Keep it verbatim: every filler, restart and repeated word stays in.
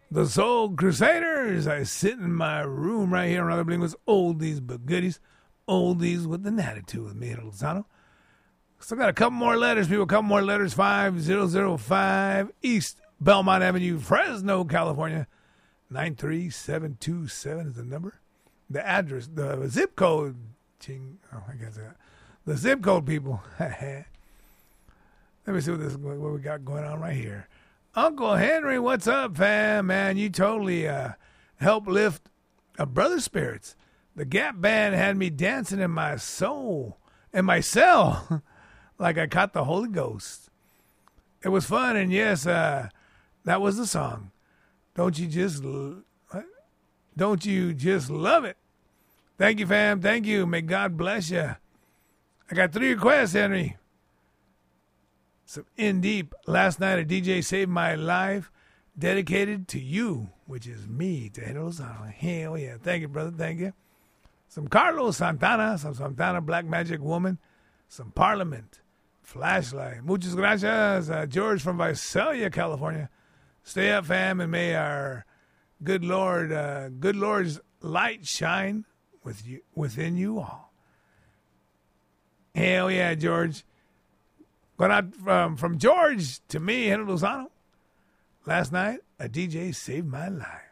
The Soul Crusaders. I sit in my room right here on Rather Bling with oldies but goodies. Oldies with an attitude with me, Lozano. Still got a couple more letters, people. A couple more letters. five zero zero five East Belmont Avenue, Fresno, California. nine three seven two seven is the number. The address, the zip code. Ching, oh, I guess that. The zip code, people. Let me see what this what we got going on right here. Uncle Henry, what's up, fam? Man, you totally uh, helped lift a brother's spirits. The Gap Band had me dancing in my soul, in my cell, like I caught the Holy Ghost. It was fun, and yes, uh, that was the song. Don't you just, what? Don't you just love it? Thank you, fam. Thank you. May God bless you. I got three requests, Henry. Some In Deep. Last night, a D J saved my life, dedicated to you, which is me, to Henry Lozano. Hell yeah. Thank you, brother. Thank you. Some Carlos Santana, some Santana Black Magic Woman, some Parliament, Flashlight. Muchas gracias, uh, George from Visalia, California. Stay up, fam, and may our good Lord, uh, good Lord's light shine with you, within you all. Hell yeah, George. Going out from, from George to me, Henry Lozano. Last night, a D J saved my life.